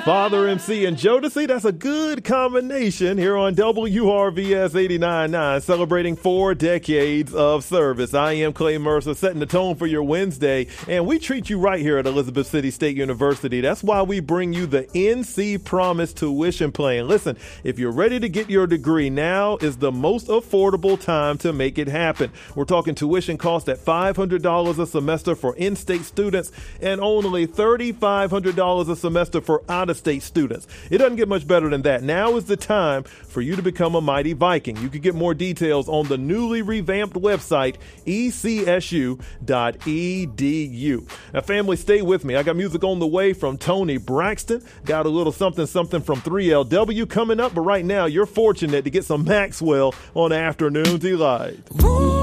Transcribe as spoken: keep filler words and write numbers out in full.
Father M C and Jodeci, that's a good combination here on W R V S eighty-nine point nine, celebrating four decades of service. I am Clay Mercer, setting the tone for your Wednesday, and we treat you right here at Elizabeth City State University. That's why we bring you the N C Promise tuition plan. Listen, if you're ready to get your degree, now is the most affordable time to make it happen. We're talking tuition cost at five hundred dollars a semester for in-state students and only three thousand five hundred dollars a semester for out-of-state students. It doesn't get much better than that. Now is the time for you to become a mighty Viking. You can get more details on the newly revamped website, E C S U dot E D U. Now, family, stay with me. I got music on the way from Tony Braxton. Got a little something something from three L W coming up, but right now you're fortunate to get some Maxwell on Afternoon Delight. Ooh.